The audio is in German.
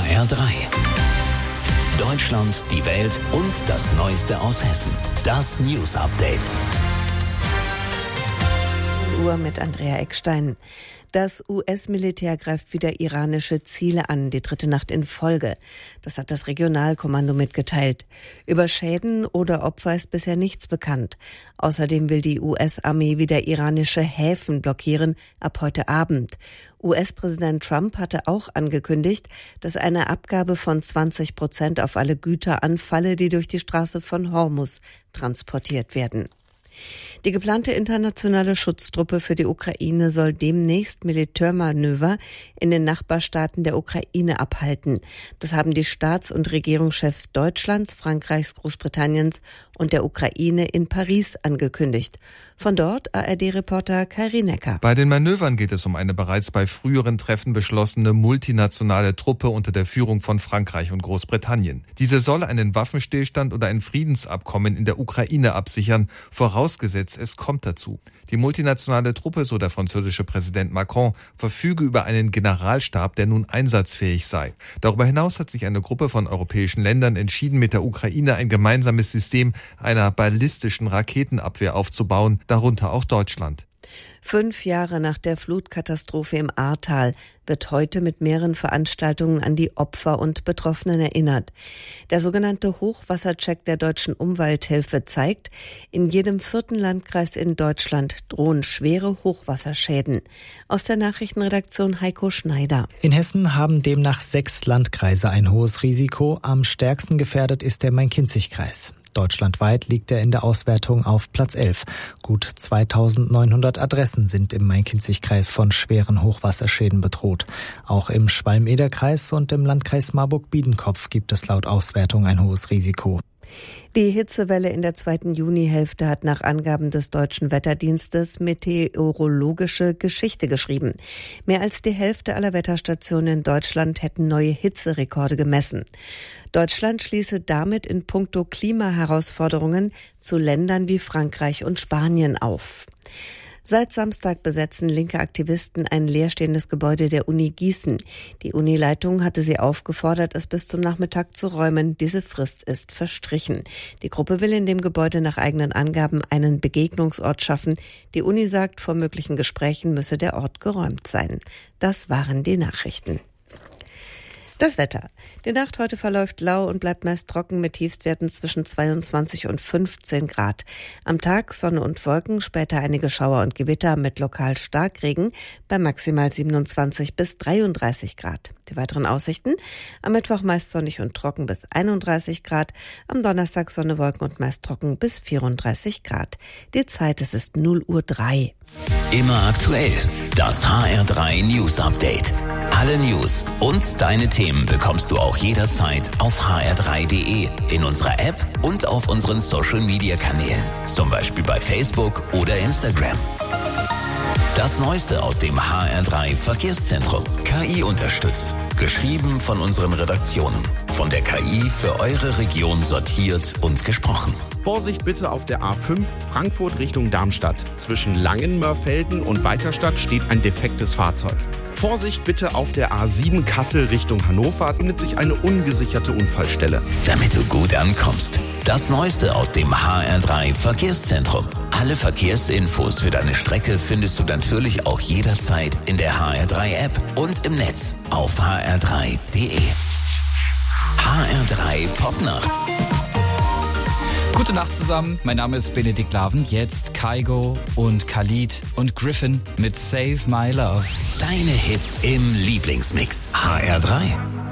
HR3. Deutschland, die Welt und das Neueste aus Hessen. Das News Update. Uhr mit Andrea Eckstein. Das US-Militär greift wieder iranische Ziele an, die dritte Nacht in Folge. Das hat das Regionalkommando mitgeteilt. Über Schäden oder Opfer ist bisher nichts bekannt. Außerdem will die US-Armee wieder iranische Häfen blockieren, ab heute Abend. US-Präsident Trump hatte auch angekündigt, dass eine Abgabe von 20% auf alle Güter anfalle, die durch die Straße von Hormuz transportiert werden. Die geplante internationale Schutztruppe für die Ukraine soll demnächst Militärmanöver in den Nachbarstaaten der Ukraine abhalten. Das haben die Staats- und Regierungschefs Deutschlands, Frankreichs, Großbritanniens und der Ukraine in Paris angekündigt. Von dort ARD-Reporter Kai Rienecker. Bei den Manövern geht es um eine bereits bei früheren Treffen beschlossene multinationale Truppe unter der Führung von Frankreich und Großbritannien. Diese soll einen Waffenstillstand oder ein Friedensabkommen in der Ukraine absichern, vorausgesetzt es kommt dazu. Die multinationale Truppe, so der französische Präsident Macron, verfüge über einen Generalstab, der nun einsatzfähig sei. Darüber hinaus hat sich eine Gruppe von europäischen Ländern entschieden, mit der Ukraine ein gemeinsames System einer ballistischen Raketenabwehr aufzubauen, darunter auch Deutschland. 5 Jahre nach der Flutkatastrophe im Ahrtal wird heute mit mehreren Veranstaltungen an die Opfer und Betroffenen erinnert. Der sogenannte Hochwassercheck der Deutschen Umwelthilfe zeigt, in jedem 4. Landkreis in Deutschland drohen schwere Hochwasserschäden. Aus der Nachrichtenredaktion Heiko Schneider. In Hessen haben demnach 6 Landkreise ein hohes Risiko. Am stärksten gefährdet ist der Main-Kinzig-Kreis. Deutschlandweit liegt er in der Auswertung auf Platz 11. Gut 2900 Adressen sind im Main-Kinzig-Kreis von schweren Hochwasserschäden bedroht. Auch im Schwalm-Eder-Kreis und im Landkreis Marburg-Biedenkopf gibt es laut Auswertung ein hohes Risiko. Die Hitzewelle in der 2. Junihälfte hat nach Angaben des Deutschen Wetterdienstes meteorologische Geschichte geschrieben. Mehr als die Hälfte aller Wetterstationen in Deutschland hätten neue Hitzerekorde gemessen. Deutschland schließe damit in puncto Klimaherausforderungen zu Ländern wie Frankreich und Spanien auf. Seit Samstag besetzen linke Aktivisten ein leerstehendes Gebäude der Uni Gießen. Die Unileitung hatte sie aufgefordert, es bis zum Nachmittag zu räumen. Diese Frist ist verstrichen. Die Gruppe will in dem Gebäude nach eigenen Angaben einen Begegnungsort schaffen. Die Uni sagt, vor möglichen Gesprächen müsse der Ort geräumt sein. Das waren die Nachrichten. Das Wetter. Die Nacht heute verläuft lau und bleibt meist trocken mit Tiefstwerten zwischen 22 und 15 Grad. Am Tag Sonne und Wolken, später einige Schauer und Gewitter mit lokal Starkregen bei maximal 27 bis 33 Grad. Die weiteren Aussichten: am Mittwoch meist sonnig und trocken bis 31 Grad, am Donnerstag Sonne, Wolken und meist trocken bis 34 Grad. Die Zeit, es ist 0:03 Uhr. Immer aktuell. Das HR3 News Update. Alle News und deine Themen bekommst du auch jederzeit auf hr3.de, in unserer App und auf unseren Social-Media-Kanälen. Zum Beispiel bei Facebook oder Instagram. Das Neueste aus dem HR3 Verkehrszentrum. KI unterstützt. Geschrieben von unseren Redaktionen. Von der KI für eure Region sortiert und gesprochen. Vorsicht bitte auf der A5 Frankfurt Richtung Darmstadt. Zwischen Langenmörfelden und Weiterstadt steht ein defektes Fahrzeug. Vorsicht bitte auf der A7 Kassel Richtung Hannover, findet sich eine ungesicherte Unfallstelle. Damit du gut ankommst. Das Neueste aus dem HR3 Verkehrszentrum. Alle Verkehrsinfos für deine Strecke findest du natürlich auch jederzeit in der HR3-App und im Netz auf hr3.de. HR3 Popnacht. Gute Nacht zusammen, mein Name ist Benedikt Laven. Jetzt Kygo und Khalid und Griffin mit Save My Love. Deine Hits im Lieblingsmix. HR3.